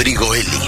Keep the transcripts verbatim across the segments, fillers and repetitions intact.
Rodrigo Eli.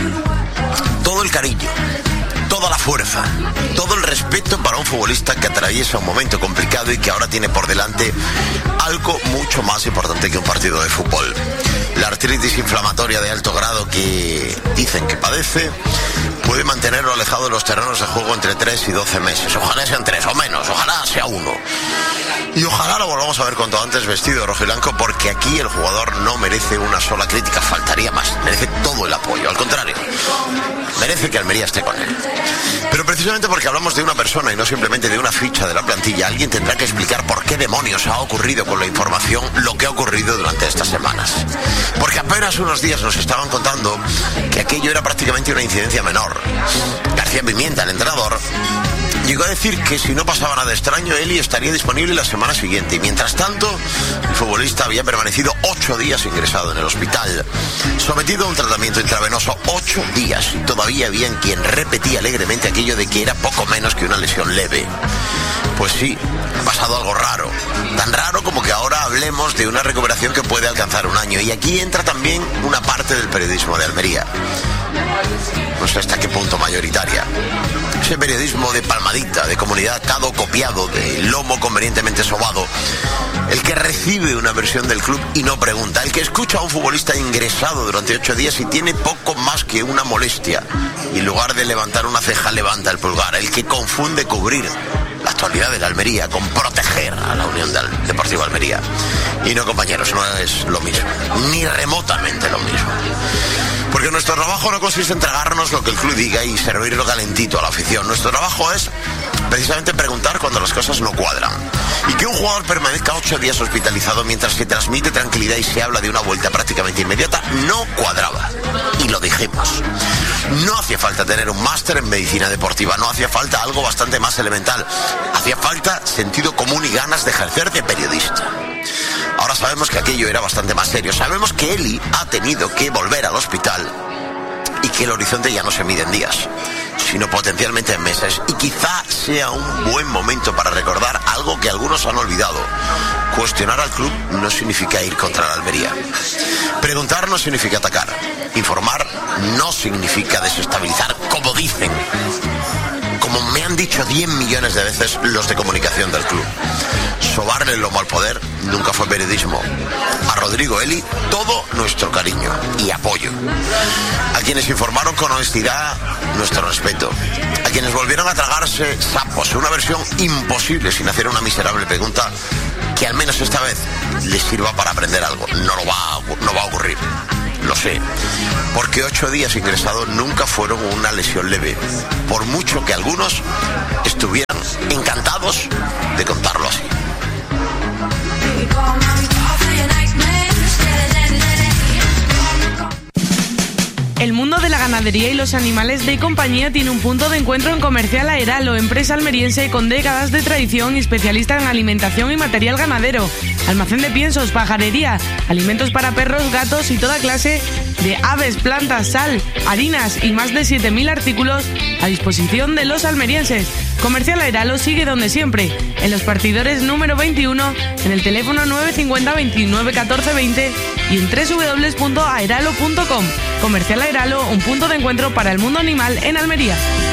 Todo el cariño, toda la fuerza, todo el respeto para un futbolista que atraviesa un momento complicado y que ahora tiene por delante algo mucho más importante que un partido de fútbol. La artritis inflamatoria de alto grado que dicen que padece puede mantenerlo alejado de los terrenos de juego entre tres y doce meses. Ojalá sean tres o menos, ojalá sea uno. Y ojalá lo volvamos a ver cuanto antes vestido de rojo y blanco, porque aquí el jugador no merece una sola crítica, faltaría más, merece todo el apoyo, al contrario, merece que Almería esté con él. Pero precisamente porque hablamos de una persona y no simplemente de una ficha de la plantilla, alguien tendrá que explicar por qué demonios ha ocurrido con la información lo que ha ocurrido durante estas semanas. Porque apenas unos días nos estaban contando que aquello era prácticamente una incidencia menor. García Pimienta, el entrenador, llegó a decir que si no pasaba nada extraño, Eli estaría disponible la semana siguiente. Y mientras tanto, el futbolista había permanecido ocho días ingresado en el hospital, sometido a un tratamiento intravenoso. Ocho días. Y todavía había quien repetía alegremente aquello de que era poco menos que una lesión leve. Pues sí, ha pasado algo raro. Tan raro como que ahora hablemos de una recuperación que puede alcanzar un año. Y aquí entra también una parte del periodismo de Almería. No sé hasta qué punto mayoritaria. Ese periodismo de palmadita, de comunidad atado, copiado, de lomo convenientemente sobado. El que recibe una versión del club y no pregunta. El que escucha a un futbolista ingresado durante ocho días y tiene poco más que una molestia. Y en lugar de levantar una ceja, levanta el pulgar. El que confunde cubrir la actualidad de la Almería con proteger a la Unión Deportiva Almería. Y no, compañeros, no es lo mismo. Ni remotamente lo mismo. Porque nuestro trabajo no consiste en tragarnos lo que el club diga y servirlo calentito a la afición. Nuestro trabajo es precisamente preguntar cuando las cosas no cuadran. Y que un jugador permanezca ocho días hospitalizado mientras se transmite tranquilidad y se habla de una vuelta prácticamente inmediata no cuadraba. Y lo dijimos. No hacía falta tener un máster en medicina deportiva, no hacía falta algo bastante más elemental. Hacía falta sentido común y ganas de ejercer de periodista. Ahora sabemos que aquello era bastante más serio. Sabemos que Eli ha tenido que volver al hospital y que el horizonte ya no se mide en días, sino potencialmente en meses. Y quizá sea un buen momento para recordar algo que algunos han olvidado. Cuestionar al club no significa ir contra la Almería. Preguntar no significa atacar. Informar no significa desestabilizar, como dicen. Como me han dicho diez millones de veces los de comunicación del club. Sobarle el lomo al poder nunca fue periodismo. A Rodrigo Eli, todo nuestro cariño y apoyo. A quienes informaron con honestidad, nuestro respeto. A quienes volvieron a tragarse sapos, una versión imposible sin hacer una miserable pregunta que al menos esta vez les sirva para aprender algo. No lo va a, no va a ocurrir. Lo sé, porque ocho días ingresados nunca fueron una lesión leve, por mucho que algunos estuvieran encantados de contarlo así. El mundo de la ganadería y los animales de compañía tiene un punto de encuentro en Comercial Aeralo, empresa almeriense con décadas de tradición y especialista en alimentación y material ganadero. Almacén de piensos, pajarería, alimentos para perros, gatos y toda clase de aves, plantas, sal, harinas y más de siete mil artículos a disposición de los almerienses. Comercial Aeralo sigue donde siempre, en los partidores número veintiuno, en el teléfono nueve cinco cero, veintinueve, catorce, veinte y en doble u doble u doble u punto aeralo punto com. Comercial Aeralo, un punto de encuentro para el mundo animal en Almería.